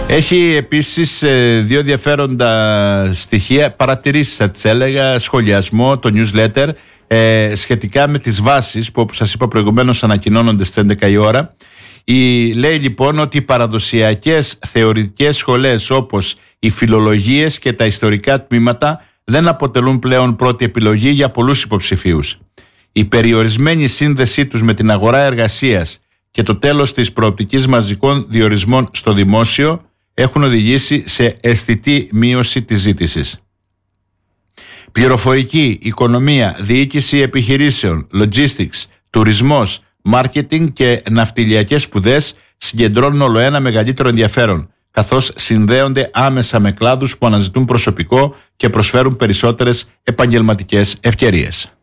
Έχει επίσης δύο ενδιαφέροντα στοιχεία, παρατηρήσεις θα τις έλεγα, σχολιασμό, το newsletter σχετικά με τις βάσεις που, όπως σας είπα προηγουμένως, ανακοινώνονται στις 11 η ώρα. Λέει λοιπόν ότι οι παραδοσιακές θεωρητικές σχολές όπως οι φιλολογίες και τα ιστορικά τμήματα δεν αποτελούν πλέον πρώτη επιλογή για πολλούς υποψηφίους. Η περιορισμένη σύνδεσή τους με την αγορά εργασίας και το τέλος της προοπτικής μαζικών διορισμών στο δημόσιο έχουν οδηγήσει σε αισθητή μείωση της ζήτησης. Πληροφορική, οικονομία, διοίκηση επιχειρήσεων, logistics, τουρισμός, marketing και ναυτιλιακές σπουδές συγκεντρώνουν όλο ένα μεγαλύτερο ενδιαφέρον, καθώς συνδέονται άμεσα με κλάδους που αναζητούν προσωπικό και προσφέρουν περισσότερες επαγγελματικές ευκαιρίες.